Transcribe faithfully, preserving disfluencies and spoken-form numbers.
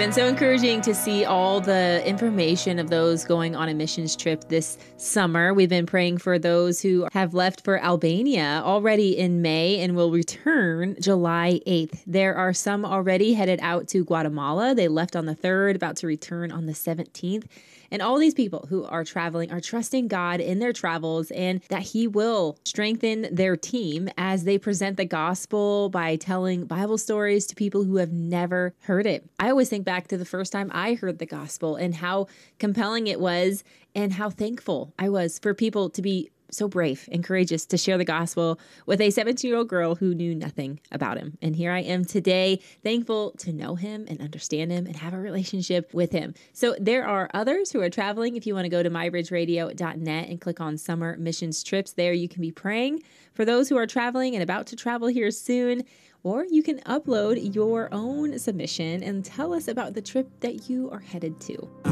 been so encouraging to see all the information of those going on a missions trip this summer. We've been praying for those who have left for Albania already in May and will return July eighth. There are some already headed out to Guatemala. They left on the third, about to return on the seventeenth. And all these people who are traveling are trusting God in their travels and that He will strengthen their team as they present the gospel by telling Bible stories to people who have never heard it. I always think back to the first time I heard the gospel and how compelling it was and how thankful I was for people to be so brave and courageous to share the gospel with a seventeen-year-old girl who knew nothing about Him. And here I am today, thankful to know Him and understand Him and have a relationship with Him. So there are others who are traveling. If you want to go to my bridge radio dot net and click on Summer Missions Trips, there you can be praying for those who are traveling and about to travel here soon. Or you can upload your own submission and tell us about the trip that you are headed to.